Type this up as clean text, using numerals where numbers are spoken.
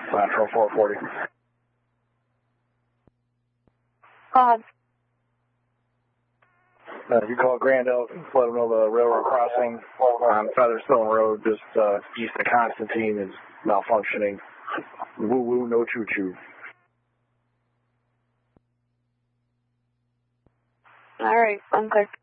Lateral 440. You call Grand Elk, let them know the railroad crossing on Featherstone Road, just east of Constantine, is malfunctioning. Woo woo, no choo choo. All right, I'm clear.